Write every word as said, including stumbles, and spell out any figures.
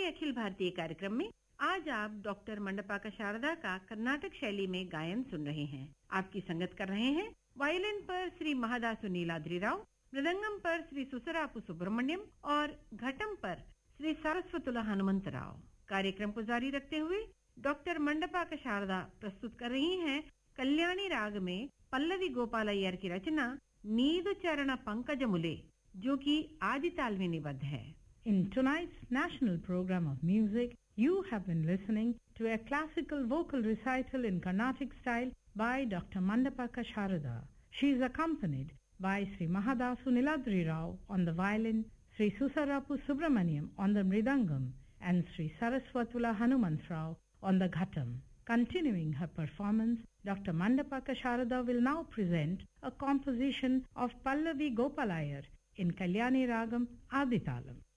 अखिल भारतीय कार्यक्रम में आज आप डॉक्टर मंडपाका शारदा का कर्नाटक शैली में गायन सुन रहे हैं। आपकी संगत कर रहे हैं वायलिन पर श्री महादासु नीलाद्री राव, मृदंगम पर श्री सुसरापु सुब्रमण्यम और घटम पर श्री सरस्वतुला हनुमंत राव। कार्यक्रम को जारी रखते हुए डॉक्टर मंडपाका शारदा प्रस्तुत कर रही हैं कल्याणी राग में पल्लवी गोपाल अय्यर की रचना नीदु चरण पंकज मुले, जो कि आदि ताल में निबद्ध है। In tonight's national program of music, you have been listening to a classical vocal recital in Carnatic style by Doctor Mandapaka Sharada. She is accompanied by Sri Mahadasu Niladri Rao on the violin, Sri Susarapu Subramaniam on the mridangam, and Sri Saraswatula Hanumant Rao on the ghatam. Continuing her performance, Doctor Mandapaka Sharada will now present a composition of Pallavi Gopalayar in Kalyani Ragam Aditalam.